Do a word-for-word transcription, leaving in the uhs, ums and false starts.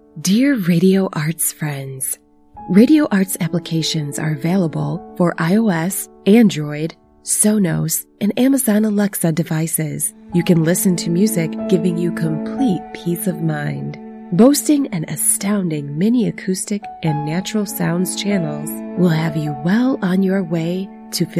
Dear Radio Arts friends, Radio Arts applications are available for iOS, Android, Sonos, and Amazon Alexa devices. You can listen to music giving you complete peace of mind. Boasting an astounding mini acoustic and natural sounds channels will have you well on your way to